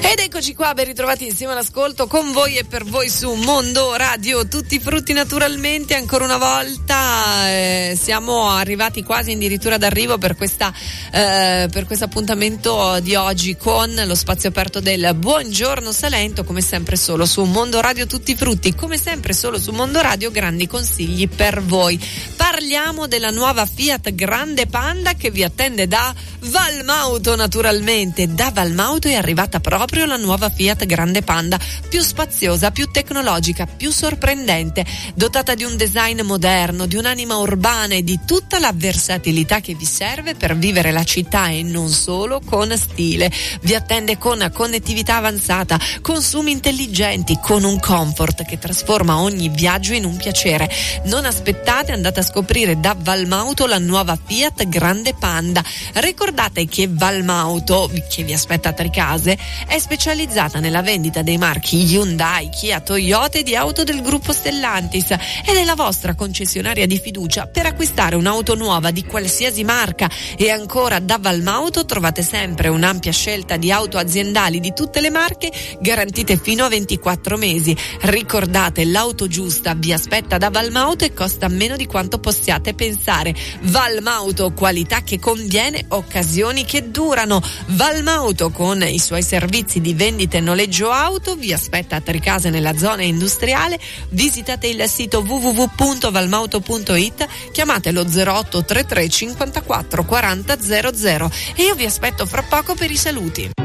Ed eccoci qua, ben ritrovati insieme all'ascolto con voi e per voi su Mondo Radio Tutti Frutti. Naturalmente ancora una volta siamo arrivati quasi addirittura d'arrivo per questo appuntamento di oggi con lo spazio aperto del Buongiorno Salento, come sempre solo su Mondo Radio Tutti Frutti, come sempre solo su Mondo Radio grandi consigli per voi. Parliamo della nuova Fiat Grande Panda che vi attende da Valmauto. Naturalmente da Valmauto è arrivata proprio la nuova Fiat Grande Panda, più spaziosa, più tecnologica, più sorprendente, dotata di un design moderno, di un'anima urbana e di tutta la versatilità che vi serve per vivere la città e non solo, con stile. Vi attende con connettività avanzata, consumi intelligenti, con un comfort che trasforma ogni viaggio in un piacere. Non aspettate, andate a scoprire da Valmauto la nuova Fiat Grande Panda. Ricordate che Valmauto, che vi aspetta a Tricase, è specializzata nella vendita dei marchi Hyundai, Kia, Toyota e di auto del gruppo Stellantis ed è la vostra concessionaria di fiducia per acquistare un'auto nuova di qualsiasi marca. E ancora da Valmauto trovate sempre un'ampia scelta di auto aziendali di tutte le marche, garantite fino a 24 mesi. Ricordate, l'auto giusta vi aspetta da Valmauto e costa meno di quanto possiate pensare. Valmauto, qualità che conviene, occasioni che durano. Valmauto, con i suoi servizi di vendita e noleggio auto, vi aspetta a Tricase nella zona industriale. Visitate il sito www.valmauto.it, chiamatelo 0833 54 40 00 e io vi aspetto fra poco per i saluti.